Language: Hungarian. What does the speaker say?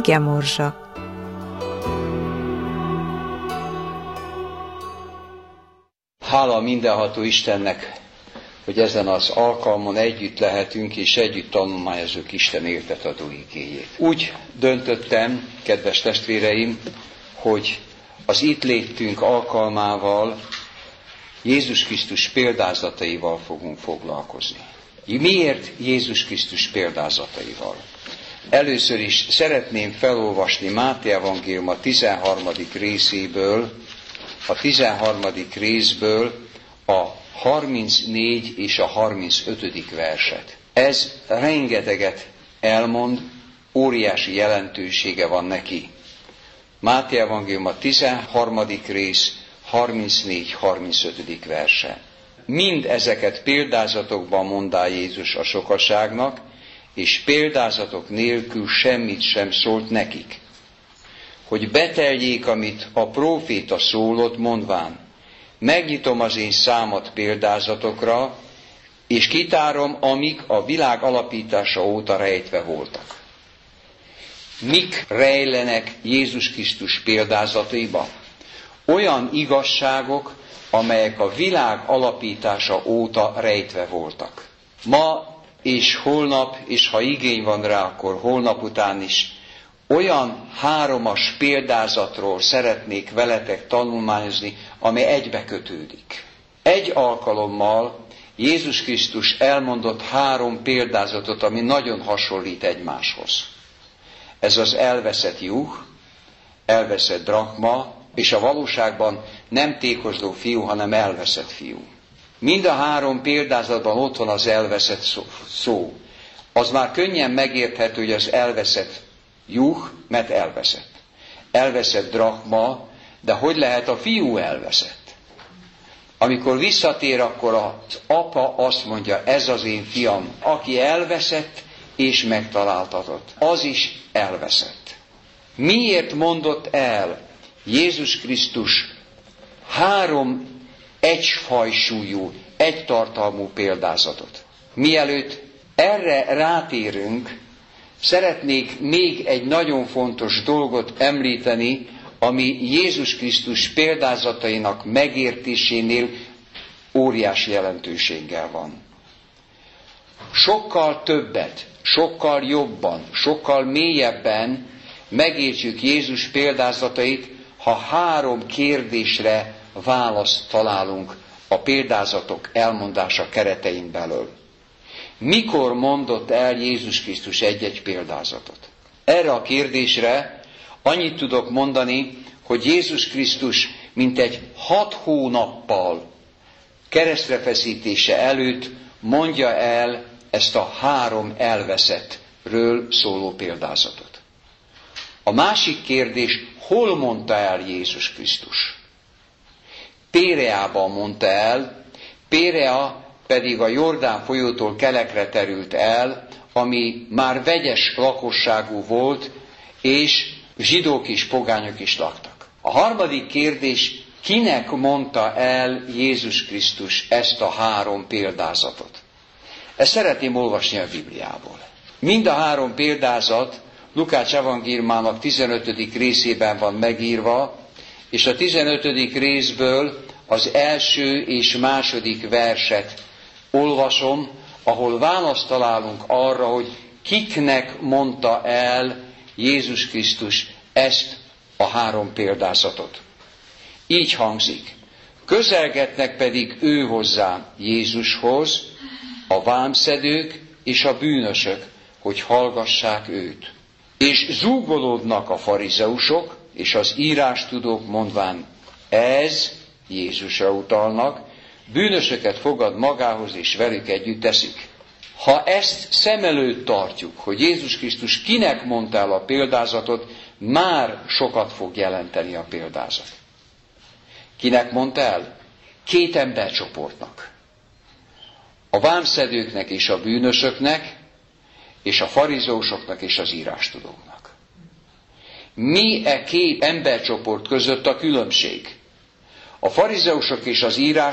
Igemorzsa. Hála mindenható Istennek, hogy ezen az alkalmon együtt lehetünk, és együtt tanulmányozzuk Isten éltetadó igéjét. Úgy döntöttem, kedves testvéreim, hogy az itt létünk alkalmával Jézus Krisztus példázataival fogunk foglalkozni. Miért Jézus Krisztus példázataival? Először is szeretném felolvasni Máté evangélium a 13. részéből, a 34 és a 35. verset. Ez rengeteget elmond, óriási jelentősége van neki. Máté evangélium a 13. rész, 34-35. verse. Mind ezeket példázatokban mondá Jézus a sokaságnak, és példázatok nélkül semmit sem szólt nekik. Hogy beteljék, amit a próféta szólott, mondván, megnyitom az én számat példázatokra, és kitárom, amik a világ alapítása óta rejtve voltak. Mik rejlenek Jézus Krisztus példázataiba? Olyan igazságok, amelyek a világ alapítása óta rejtve voltak. Ma és holnap, és ha igény van rá, akkor holnap után is, olyan 3 példázatról szeretnék veletek tanulmányozni, ami egybe kötődik. Egy alkalommal Jézus Krisztus elmondott 3 példázatot, ami nagyon hasonlít egymáshoz. Ez az elveszett juh, elveszett drachma, és a valóságban nem tékozló fiú, hanem elveszett fiú. Mind a 3 példázatban ott van az elveszett szó. Az már könnyen megérthető, hogy az elveszett juh, mert elveszett. Elveszett drachma, de hogy lehet a fiú elveszett? Amikor visszatér, akkor az apa azt mondja, ez az én fiam, aki elveszett és megtaláltatott. Az is elveszett. Miért mondott el Jézus Krisztus 3 egyfajsúlyú, egytartalmú példázatot? Mielőtt erre rátérünk, szeretnék még egy nagyon fontos dolgot említeni, ami Jézus Krisztus példázatainak megértésénél óriási jelentőséggel van. Sokkal többet, sokkal jobban, sokkal mélyebben megértjük Jézus példázatait, ha 3 kérdésre választ találunk a példázatok elmondása keretein belül. Mikor mondott el Jézus Krisztus egy-egy példázatot? Erre a kérdésre annyit tudok mondani, hogy Jézus Krisztus mintegy 6 hónappal keresztrefeszítése előtt mondja el ezt a 3 elveszettről szóló példázatot. A másik kérdés, hol mondta el Jézus Krisztus? Péreában mondta el, Pérea pedig a Jordán folyótól kelekre terült el, ami már vegyes lakosságú volt, és zsidók és pogányok is laktak. A harmadik kérdés, kinek mondta el Jézus Krisztus ezt a 3 példázatot? Ezt szeretném olvasni a Bibliából. Mind a 3 példázat Lukács evangéliumának 15. részében van megírva, és a 15. részből az első és második verset olvasom, ahol választ találunk arra, hogy kiknek mondta el Jézus Krisztus ezt a 3 példázatot. Így hangzik. Közelgetnek pedig ő hozzá Jézushoz a vámszedők és a bűnösök, hogy hallgassák őt. És zúgolódnak a farizeusok és az írástudók, mondván, ez Jézusra utalnak, bűnösöket fogad magához, és velük együtt eszik. Ha ezt szem előtt tartjuk, hogy Jézus Krisztus kinek mondta el a példázatot, már sokat fog jelenteni a példázat. Kinek mondta el? 2 embercsoportnak. A vámszedőknek és a bűnösöknek, és a farizeusoknak és az írástudóknak. Mi 2 embercsoport között a különbség? A farizeusok és az